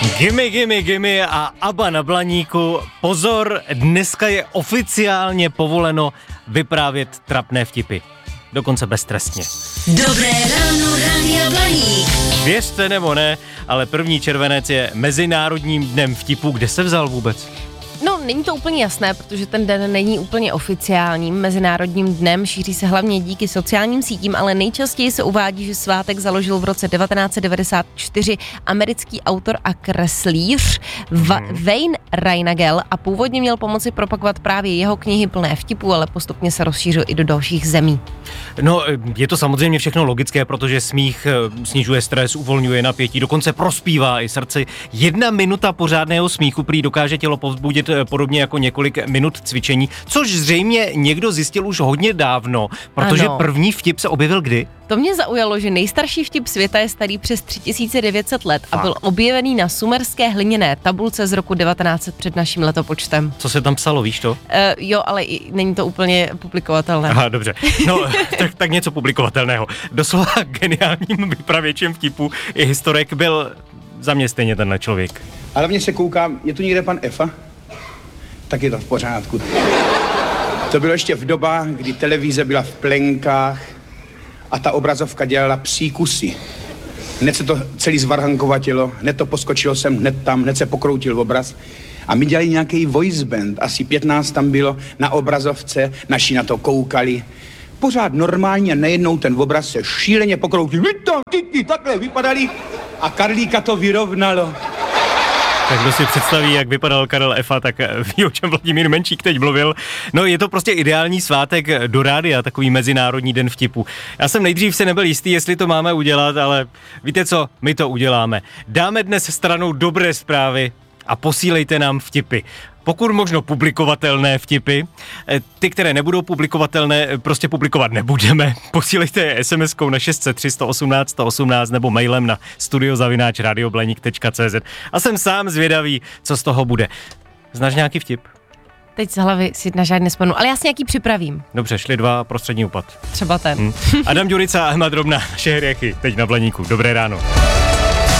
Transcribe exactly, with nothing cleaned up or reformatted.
Gimme, gimme, gimme a ABBA na Blaníku. Pozor, dneska je oficiálně povoleno vyprávět trapné vtipy. Dokonce beztrestně. Dobré ráno, Rádia Blaník. Věřte nebo ne, ale první červenec je Mezinárodním dnem vtipu. Kde se vzal vůbec? No, není to úplně jasné, protože ten den není úplně oficiálním mezinárodním dnem, šíří se hlavně díky sociálním sítím, ale nejčastěji se uvádí, že svátek založil v roce devatenáct set devadesát čtyři americký autor a kreslíř Va- hmm. Wayne Reinagel a původně měl pomoci propagovat právě jeho knihy plné vtipů, ale postupně se rozšířil i do dalších zemí. No, je to samozřejmě všechno logické, protože smích snižuje stres, uvolňuje napětí, dokonce prospívá i srdci. Jedna minuta pořádného smíchu prý dokáže tělo povzbudit podobně jako několik minut cvičení, což zřejmě někdo zjistil už hodně dávno, protože ano. První vtip se objevil kdy? To mě zaujalo, že nejstarší vtip světa je starý přes tři tisíce devět set let a byl objevený na sumerské hliněné tabulce z roku devatenáct set před naším letopočtem. Co se tam psalo, víš to? Uh, jo, ale i, není to úplně publikovatelné. Aha, dobře. No, tak, tak něco publikovatelného. Doslova geniálním vypravěčem vtipu i historik byl za mě stejně tenhle člověk. A hlavně se koukám, je tu někde pan Efa? Tak je to v pořádku. To bylo ještě v dobách, kdy televize byla v plenkách a ta obrazovka dělala příkusy. Hned se to celý zvarhankovatilo, hned to poskočilo sem, hned tam, hned se pokroutil obraz. A my dělali nějaký voice band, asi pětnáct tam bylo na obrazovce, naši na to koukali. Pořád normálně, najednou ten obraz se šíleně pokroutil. Vy tam, ty, ty, takhle vypadali a Karlíka to vyrovnalo. Tak kdo si představí, jak vypadal Karel Efa, tak ví, o čem Vladimír Menšík teď mluvil. No, je to prostě ideální svátek do rádia, takový Mezinárodní den vtipu. Já jsem nejdřív se nebyl jistý, jestli to máme udělat, ale víte co, my to uděláme. Dáme dnes stranou dobré zprávy a posílejte nám vtipy. Pokud možno publikovatelné vtipy, ty, které nebudou publikovatelné, prostě publikovat nebudeme. Posílejte je es em eskou na šest set tři sto osmnáct sto osmnáct nebo mailem na studio zavináč radioblaník tečka cé zet. A jsem sám zvědavý, co z toho bude. Znáš nějaký vtip? Teď z hlavy si na žádný nespomenu, ale já si nějaký připravím. Dobře, šli dva prostřední úpad. Třeba ten. Hmm. Adam Ďurica a Hema Drobná, naše hriechy, teď na Blaníku. Dobré ráno.